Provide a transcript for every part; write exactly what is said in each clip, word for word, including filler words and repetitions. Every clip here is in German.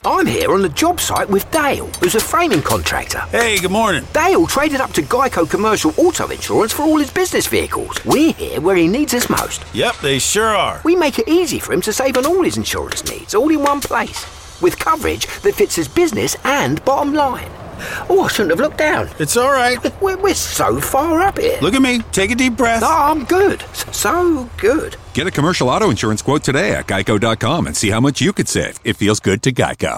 I'm here on the job site with Dale, who's a framing contractor. Hey, good morning. Dale traded up to Geico Commercial Auto Insurance for all his business vehicles. We're here where he needs us most. Yep, they sure are. We make it easy for him to save on all his insurance needs, all in one place, with coverage that fits his business and bottom line. Oh, I shouldn't have looked down. It's all right. We're, we're so far up here. Look at me. Take a deep breath. No, I'm good. So good. Get a commercial auto insurance quote today at geico dot com and see how much you could save. It feels good to Geico.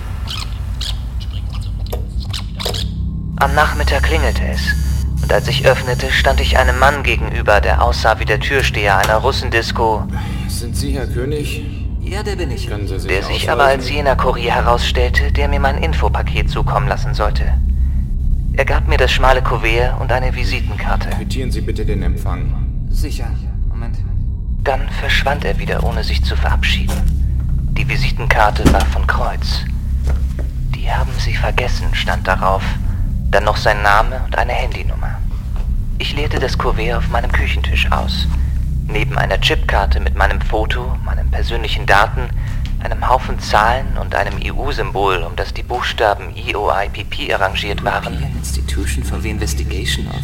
Am Nachmittag klingelte es. Und als ich öffnete, stand ich einem Mann gegenüber, der aussah wie der Türsteher einer Russendisco. Sind Sie Herr König? Ja, der bin ich. Können Sie sich Der sich ausweisen? aber als jener Kurier herausstellte, der mir mein Infopaket zukommen lassen sollte. Er gab mir das schmale Kuvert und eine Visitenkarte. Quittieren Sie bitte den Empfang. Sicher. Moment. Dann verschwand er wieder, ohne sich zu verabschieden. Die Visitenkarte war von Kreuz. Die haben Sie vergessen, stand darauf. Dann noch sein Name und eine Handynummer. Ich leerte das Kuvert auf meinem Küchentisch aus. Neben einer Chipkarte mit meinem Foto, meinen persönlichen Daten, einem Haufen Zahlen und einem I U-Symbol, um das die Buchstaben E O I P P arrangiert waren, Institution for the Investigation of...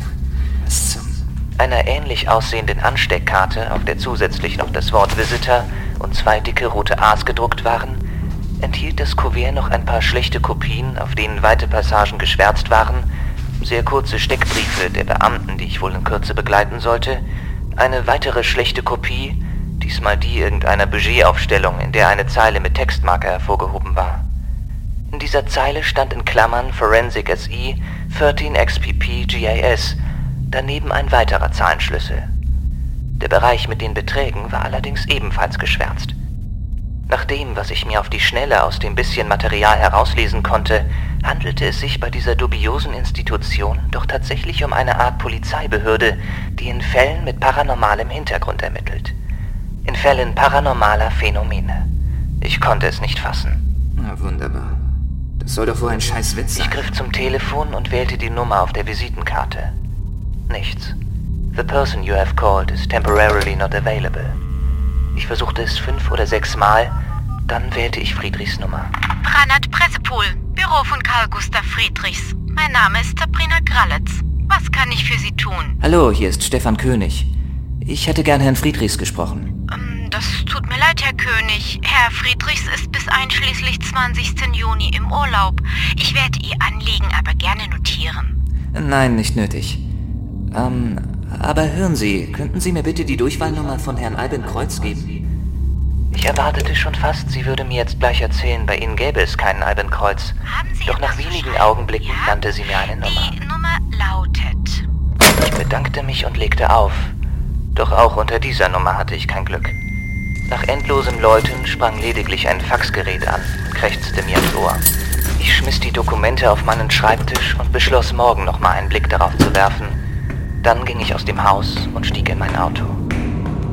Was zum... einer ähnlich aussehenden Ansteckkarte, auf der zusätzlich noch das Wort Visitor und zwei dicke rote A's gedruckt waren, enthielt das Kuvert noch ein paar schlechte Kopien, auf denen weite Passagen geschwärzt waren, sehr kurze Steckbriefe der Beamten, die ich wohl in Kürze begleiten sollte, eine weitere schlechte Kopie, diesmal die irgendeiner Budgetaufstellung, in der eine Zeile mit Textmarker hervorgehoben war. In dieser Zeile stand in Klammern Forensic S I dreizehn X P P G A S, daneben ein weiterer Zahlenschlüssel. Der Bereich mit den Beträgen war allerdings ebenfalls geschwärzt. Nach dem, was ich mir auf die Schnelle aus dem bisschen Material herauslesen konnte, handelte es sich bei dieser dubiosen Institution doch tatsächlich um eine Art Polizeibehörde, die in Fällen mit paranormalem Hintergrund ermittelt. In Fällen paranormaler Phänomene. Ich konnte es nicht fassen. Na, wunderbar. Das soll doch wohl ein scheiß Witz sein. Ich griff zum Telefon und wählte die Nummer auf der Visitenkarte. Nichts. The person you have called is temporarily not available. Ich versuchte es fünf oder sechs Mal, dann wählte ich Friedrichs Nummer. Branat Pressepool, Büro von Karl Gustav Friedrichs. Mein Name ist Sabrina Gralitz. Was kann ich für Sie tun? Hallo, hier ist Stefan König. Ich hätte gern Herrn Friedrichs gesprochen. Ähm, das tut mir leid, Herr König. Herr Friedrichs ist bis einschließlich zwanzigsten Juni im Urlaub. Ich werde Ihr Anliegen aber gerne notieren. Nein, nicht nötig. Ähm, aber hören Sie, könnten Sie mir bitte die Durchwahlnummer von Herrn Albin Kreuz geben? Ich erwartete schon fast, sie würde mir jetzt gleich erzählen, bei Ihnen gäbe es keinen Albin Kreuz. Haben Sie Doch nach etwas zu wenigen schreiben? Augenblicken Ja? nannte sie mir eine Nummer. Die Nummer lautet... Ich bedankte mich und legte auf. Doch auch unter dieser Nummer hatte ich kein Glück. Nach endlosem Läuten sprang lediglich ein Faxgerät an und krächzte mir ins Ohr. Ich schmiss die Dokumente auf meinen Schreibtisch und beschloss, morgen noch mal einen Blick darauf zu werfen. Dann ging ich aus dem Haus und stieg in mein Auto.